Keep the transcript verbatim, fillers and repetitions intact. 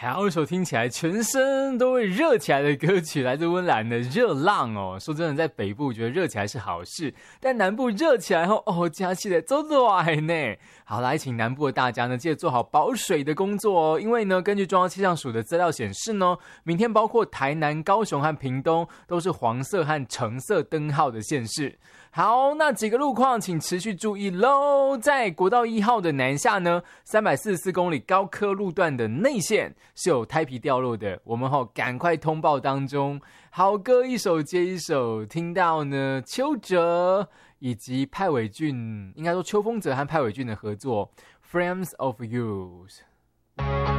好，一首听起来全身都会热起来的歌曲，来自温岚的《热浪》哦。说真的，在北部觉得热起来是好事，但南部热起来后，哦，加起来走热呢。好，来请南部的大家呢，记得做好保水的工作哦。因为呢，根据中央气象署的资料显示呢，明天包括台南、高雄和屏东都是黄色和橙色灯号的县市。好，那几个路况请持续注意喽。在国道一号的南下呢，三百四十四公里高科路段的内线是有胎皮掉落的，我们吼、哦、赶快通报当中。好歌一首接一首，听到呢邱哲以及派伟俊，应该说邱锋泽和派伟俊的合作《Frames of You》。